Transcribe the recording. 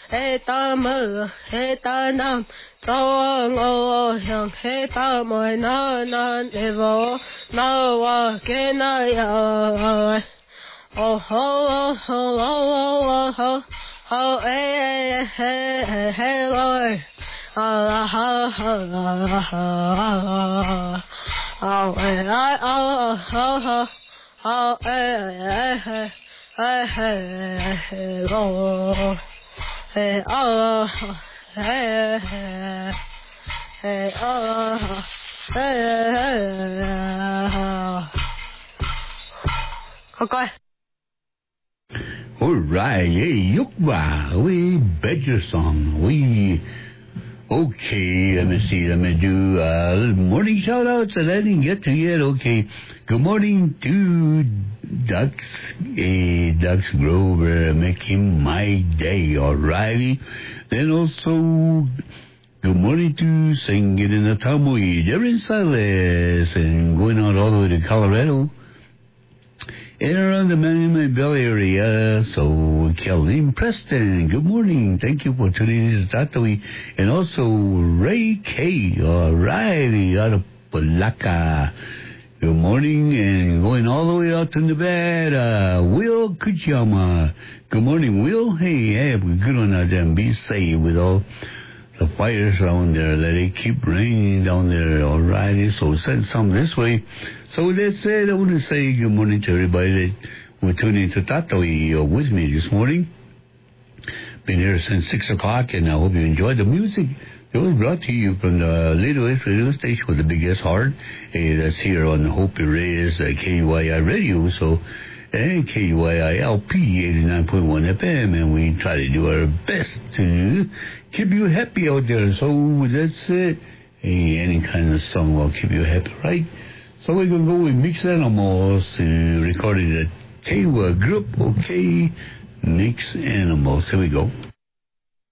He ta mơ, he ta nam, cho ngô hiang, he ta mơ na na ne vô, na wa ke na ya. Oh ho ho ho ho ho eh eh eh Lord. Ha ha ha ha. Oh eh oh ho ho eh Lord. Hey oh hey hey oh hey. Okay. All right, hey, Yukba, we bet your song. Okay, let me see, let me do morning shout-outs that I didn't get to yet. Okay, good morning to Ducks Grover, making my day, all righty. Then also, good morning to Sing It in the Tamui, Darren Silas, and going out all the way to Colorado. And around the Monument Bell area, so Kelly Preston, good morning. Thank you for tuning in to Tatooine. And also Ray K. O'Reilly out of Palaca. Good morning, and going all the way out to Nevada, Will Kuchiyama. Good morning, Will. Hey, have a good one out there and be safe with all the fires around there. Let it keep raining down there, all righty. So send some this way. So with that said, I want to say good morning to everybody that will tune into Tatooine with me this morning. Been here since 6 o'clock, and I hope you enjoyed the music. It was brought to you from the Little West radio station with the biggest heart. That's here on Hope Reyes KUYI radio. So, and KUYILP 89.1 FM, and we try to do our best to keep you happy out there. So with that said, any kind of song will keep you happy, right? So we're going to go with Mix Animals, recorded at Tewa Group, okay? Mix Animals, here we go.